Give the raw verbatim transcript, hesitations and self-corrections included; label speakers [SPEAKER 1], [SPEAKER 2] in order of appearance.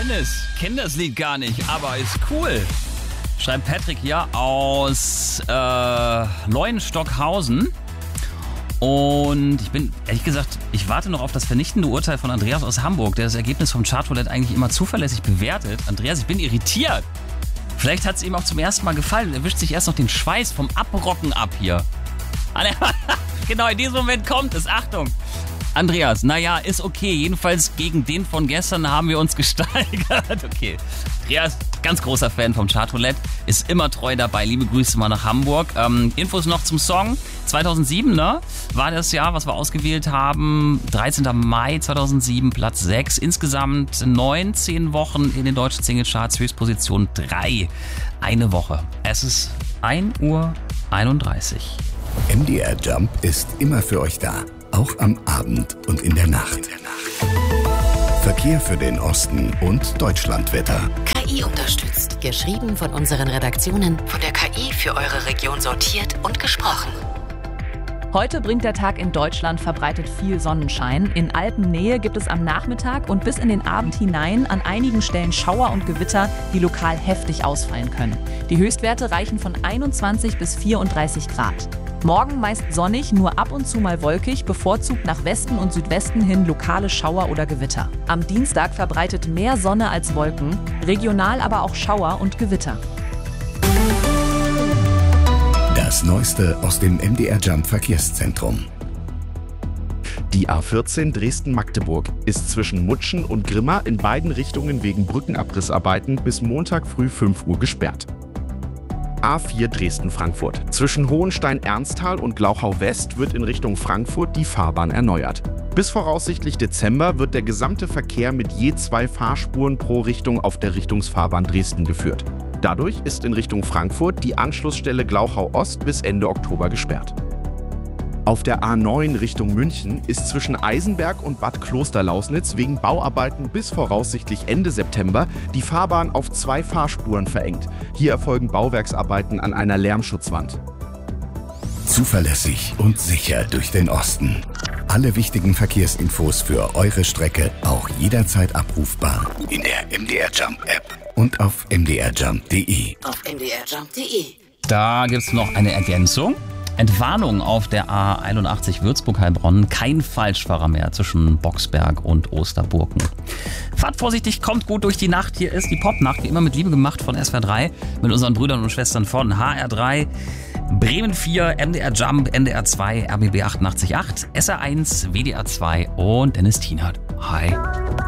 [SPEAKER 1] Dennis, kenn das Lied gar nicht, aber ist cool. Schreibt Patrick hier aus äh, Leuenstockhausen. Und ich bin, ehrlich gesagt, ich warte noch auf das vernichtende Urteil von Andreas aus Hamburg, der das Ergebnis vom Chartroulette eigentlich immer zuverlässig bewertet. Andreas, ich bin irritiert. Vielleicht hat es ihm auch zum ersten Mal gefallen. Er wischt sich erst noch den Schweiß vom Abrocken ab hier. Genau, in diesem Moment kommt es. Achtung. Andreas, naja, ist okay. Jedenfalls gegen den von gestern haben wir uns gesteigert. Okay. Andreas, ganz großer Fan vom Chartroulette, ist immer treu dabei. Liebe Grüße mal nach Hamburg. Ähm, Infos noch zum Song. zweitausendsieben, ne? War das Jahr, was wir ausgewählt haben. dreizehnten Mai zweitausendsieben, Platz sechs. Insgesamt neunzehn Wochen in den deutschen Singlecharts, Höchstposition drei. Eine Woche. Es ist ein Uhr einunddreißig.
[SPEAKER 2] M D R Jump ist immer für euch da. Auch am Abend und in der Nacht. Verkehr für den Osten und Deutschlandwetter.
[SPEAKER 3] K I unterstützt. Geschrieben von unseren Redaktionen, von der K I für eure Region sortiert und gesprochen.
[SPEAKER 4] Heute bringt der Tag in Deutschland verbreitet viel Sonnenschein. In Alpennähe gibt es am Nachmittag und bis in den Abend hinein an einigen Stellen Schauer und Gewitter, die lokal heftig ausfallen können. Die Höchstwerte reichen von einundzwanzig bis vierunddreißig Grad. Morgen meist sonnig, nur ab und zu mal wolkig, bevorzugt nach Westen und Südwesten hin lokale Schauer oder Gewitter. Am Dienstag verbreitet mehr Sonne als Wolken, regional aber auch Schauer und Gewitter.
[SPEAKER 2] Das Neueste aus dem M D R Jump Verkehrszentrum.
[SPEAKER 5] Die A vierzehn Dresden-Magdeburg ist zwischen Mutschen und Grimma in beiden Richtungen wegen Brückenabrissarbeiten bis Montag früh fünf Uhr gesperrt. A vier Dresden-Frankfurt. Zwischen Hohenstein-Ernsthal und Glauchau-West wird in Richtung Frankfurt die Fahrbahn erneuert. Bis voraussichtlich Dezember wird der gesamte Verkehr mit je zwei Fahrspuren pro Richtung auf der Richtungsfahrbahn Dresden geführt. Dadurch ist in Richtung Frankfurt die Anschlussstelle Glauchau-Ost bis Ende Oktober gesperrt. Auf der A neun Richtung München ist zwischen Eisenberg und Bad Klosterlausnitz wegen Bauarbeiten bis voraussichtlich Ende September die Fahrbahn auf zwei Fahrspuren verengt. Hier erfolgen Bauwerksarbeiten an einer Lärmschutzwand.
[SPEAKER 2] Zuverlässig und sicher durch den Osten. Alle wichtigen Verkehrsinfos für eure Strecke auch jederzeit abrufbar in der M D R Jump App und auf m d r jump punkt d e.
[SPEAKER 3] Auf m d r jump punkt d e.
[SPEAKER 1] Da gibt's noch eine Ergänzung. Entwarnung auf der A einundachtzig Würzburg-Heilbronn. Kein Falschfahrer mehr zwischen Boxberg und Osterburken. Fahrt vorsichtig, kommt gut durch die Nacht. Hier ist die Popnacht, wie immer mit Liebe gemacht von S W R drei. Mit unseren Brüdern und Schwestern von H R drei, Bremen vier, M D R Jump, N D R zwei, R B B achtundachtzig Komma acht, S R eins, W D R zwei und Dennis Tienert. Hi.